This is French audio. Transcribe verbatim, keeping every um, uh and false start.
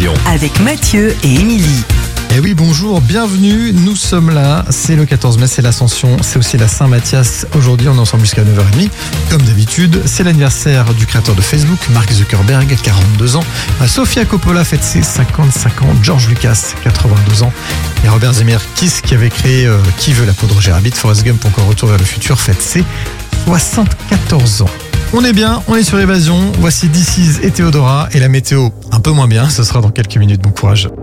Évasion. Avec Mathieu et Émilie. Eh oui, bonjour, bienvenue, nous sommes là, c'est le quatorze mai, c'est l'Ascension, c'est aussi la Saint-Mathias. Aujourd'hui, on est ensemble jusqu'à neuf heures trente. Comme d'habitude, c'est l'anniversaire du créateur de Facebook, Mark Zuckerberg, quarante-deux ans. Sofia Coppola fête ses cinquante-cinq ans, George Lucas, quatre-vingt-deux ans. Et Robert Zemeckis, qui avait créé euh, Qui veut la peau de Roger Rabbit, Forrest Gump, encore Retour vers le futur, fête ses soixante-quatorze ans. On est bien, on est sur Évasion, voici This Is et Théodora, et la météo un peu moins bien, ce sera dans quelques minutes, bon courage.